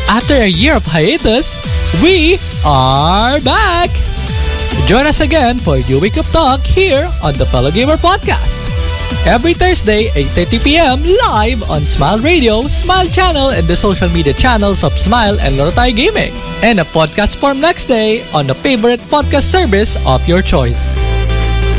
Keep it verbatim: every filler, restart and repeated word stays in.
After a year of hiatus, we are back! Join us again for New Wake Up Talk here on the Fellow Gamer Podcast. Every Thursday, eight thirty p.m. live on Smile Radio, Smile Channel, and the social media channels of Smile and Lorotay Gaming. And a podcast form next day on the favorite podcast service of your choice.